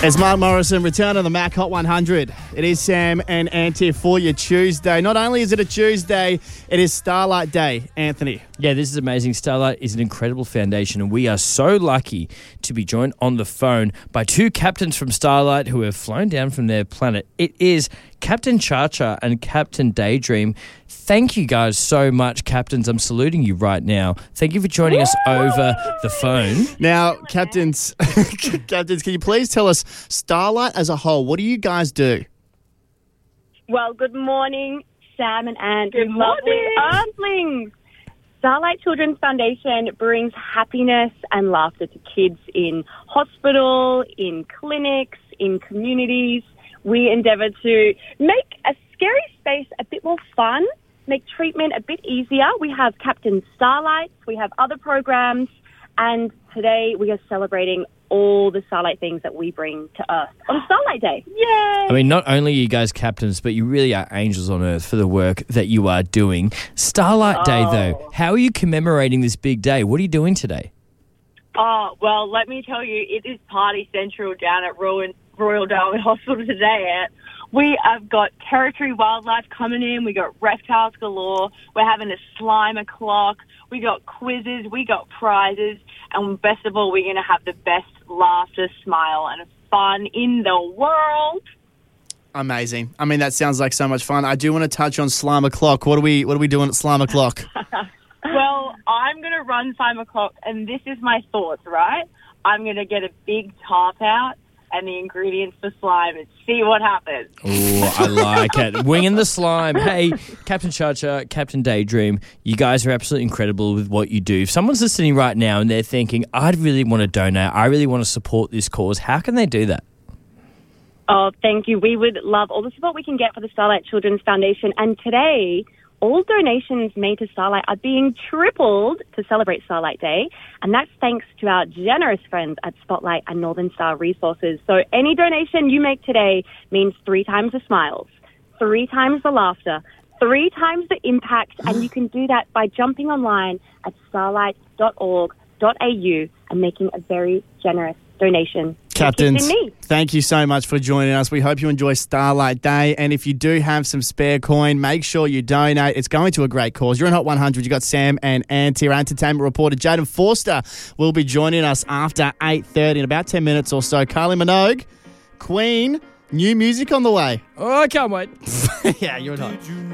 It's Mark Morrison, return on the Mac Hot 100. It is Sam and Anty for your Tuesday. Not only is it a Tuesday, it is Starlight Day, Anthony. Yeah, this is amazing. Starlight is an incredible foundation, and we are so lucky to be joined on the phone by two captains from Starlight who have flown down from their planet. It is Captain Cha-Cha and Captain Daydream. Thank you guys so much, captains. I'm saluting you right now. Thank you for joining us over the phone. Now, captains, can you please tell us, Starlight as a whole, what do you guys do? Well, good morning, Sam and Anne. Good morning. Earthlings. Starlight Children's Foundation brings happiness and laughter to kids in hospital, in clinics, in communities. We endeavour to make a scary space a bit more fun, make treatment a bit easier. We have Captain Starlight, we have other programs, and today we are celebrating all the Starlight things that we bring to Earth on Starlight Day. Yay! I mean, not only are you guys captains, but you really are angels on Earth for the work that you are doing. Starlight Day, though, how are you commemorating this big day? What are you doing today? Oh, well, let me tell you, it is party central down at Royal Darwin Hospital today. We have got territory wildlife coming in. We got reptiles galore. We're having a slime o'clock. We got quizzes. We got prizes. And best of all, we're going to have the best laughter, smile, and fun in the world. Amazing. I mean, that sounds like so much fun. I do want to touch on Slime O'Clock. What are we doing at Slime O'Clock? Well, I'm going to run 5 o'clock, and this is my thoughts, right? I'm going to get a big tarp out and the ingredients for slime and see what happens. Oh, I like it. Winging the slime. Hey, Captain Cha-Cha, Captain Daydream, you guys are absolutely incredible with what you do. If someone's listening right now and they're thinking, I'd really want to donate, I really want to support this cause, how can they do that? Oh, thank you. We would love all the support we can get for the Starlight Children's Foundation. And today, all donations made to Starlight are being tripled to celebrate Starlight Day, and that's thanks to our generous friends at Spotlight and Northern Star Resources. So any donation you make today means 3 times the smiles, 3 times the laughter, 3 times the impact, and you can do that by jumping online at starlight.org.au and making a very generous donation. Captains, thank you so much for joining us. We hope you enjoy Starlight Day. And if you do have some spare coin, make sure you donate. It's going to a great cause. You're in Hot 100. You've got Sam and Anty. Our entertainment reporter, Jaden Forster, will be joining us after 8:30 in about 10 minutes or so. Kylie Minogue, Queen, new music on the way. Oh, I can't wait. Yeah, you're not.